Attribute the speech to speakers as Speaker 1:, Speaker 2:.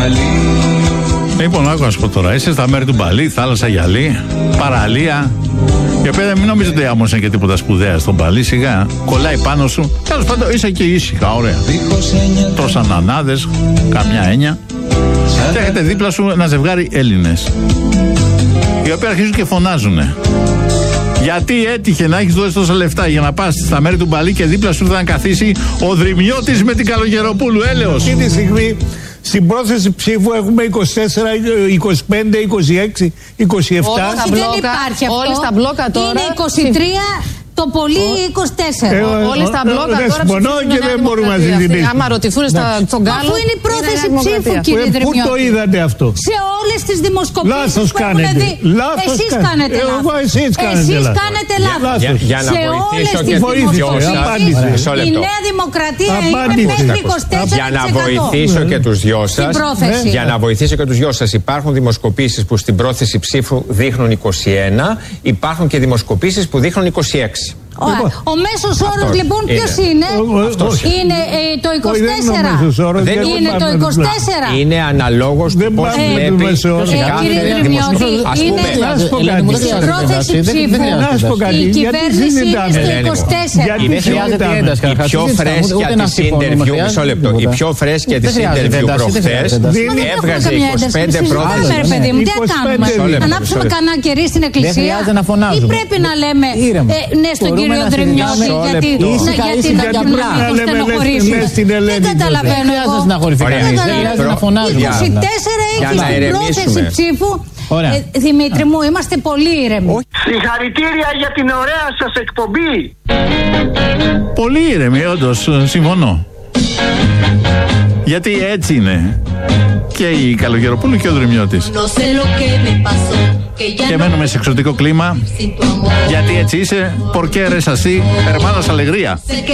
Speaker 1: Λοιπόν, άκου να σου πω τώρα. Είσαι στα μέρη του Μπαλί, θάλασσα γυαλί, παραλία. Η οποία μην νομίζετε ότι άμμος είναι και τίποτα σπουδαία στον Μπαλί, σιγά. Κολλάει πάνω σου. Τέλος πάντων, είσαι και ήσυχα, ωραία. Τρως ανανάδες, καμιά έννοια. Και έχετε δίπλα σου ένα ζευγάρι Έλληνες, οι οποίοι αρχίζουν και φωνάζουνε. Γιατί έτυχε να έχεις δώσει τόσα λεφτά για να πας στα μέρη του Μπαλί και δίπλα σου θα καθίσει ο Δρυμιώτης με την Καλογεροπούλου, έλεος.
Speaker 2: Αυτή τη στιγμή στην πρόθεση ψήφου έχουμε 24, 25, 26, 27.
Speaker 3: Δεν υπάρχει αυτό.
Speaker 4: Όλοι στα μπλόκα τώρα.
Speaker 3: Είναι 23, το πολύ 24.
Speaker 4: Όλοι στα μπλόκα
Speaker 2: δεν
Speaker 4: τώρα
Speaker 2: συμφωνώ και δεν μπορούμε να συζητήσουμε.
Speaker 4: Άμα ρωτηθούν στον Γκάλο.
Speaker 3: Αφού είναι η πρόθεση ψήφου, κύριε
Speaker 2: Πού
Speaker 3: Δρυμιώτη.
Speaker 2: το είδατε αυτό?
Speaker 3: Σε όλες τις δημοσκοπήσεις
Speaker 2: Λάθος
Speaker 3: που έχουν
Speaker 2: κάνετε.
Speaker 3: δει.
Speaker 2: Λάθος
Speaker 3: Εσείς
Speaker 2: κάνετε.
Speaker 3: κάνετε λάθος.
Speaker 2: Εσείς κάνετε λάθος.
Speaker 5: Για να
Speaker 3: σε
Speaker 5: βοηθήσω
Speaker 3: όλες
Speaker 5: και
Speaker 3: τις
Speaker 5: τους δυο
Speaker 3: δημοσκοπήσεις
Speaker 5: σας.
Speaker 3: η Νέα Δημοκρατία
Speaker 2: Απάντησε.
Speaker 3: είναι μέχρι 24%.
Speaker 5: Για να βοηθήσω και τους δυο σας.
Speaker 3: πρόθεση.
Speaker 5: Για να βοηθήσω και τους δυο σας. Υπάρχουν δημοσκοπήσεις που στην πρόθεση ψήφου δείχνουν 21, υπάρχουν και δημοσκοπήσεις που δείχνουν 26.
Speaker 3: Ο μέσος όρος λοιπόν ποιος είναι? Είναι το 24.
Speaker 5: Δεν
Speaker 3: είναι το 24.
Speaker 5: Είναι αναλόγως του πώς βλέπει
Speaker 3: Κύριε
Speaker 5: κάθε
Speaker 3: Δρυμιώτη,
Speaker 5: δημοσκοπήση.
Speaker 3: είναι στην πρόθεση ψήφου. Η κυβέρνηση είναι στο 24.
Speaker 5: Η πιο φρέσκια της interview, μισό λεπτό, η πιο φρέσκια της interview προχθές έβγαζε 25 πρώτες.
Speaker 3: Παιδί μου, τι κάνουμε? Ανάψουμε κανένα κερί στην εκκλησία ή πρέπει να λέμε ναι στον κύριο Δρυμιώτη γιατί να στενοχωρήσουμε? Δεν καταλαβαίνω εγώ.
Speaker 4: να φωνάζουμε.
Speaker 3: 24 έχει στην πρόθεση ψήφου. Δημήτρη μου, είμαστε πολύ ήρεμοι.
Speaker 6: Συγχαρητήρια για την ωραία σας εκπομπή.
Speaker 1: Πολύ ήρεμοι, όντως, συμφωνώ. Γιατί έτσι είναι και η Καλογεροπούλου και ο Δρυμιώτης. Και μένουμε σε εξωτικό κλίμα. Γιατί έτσι είσαι, porque eres así, hermanos alegría.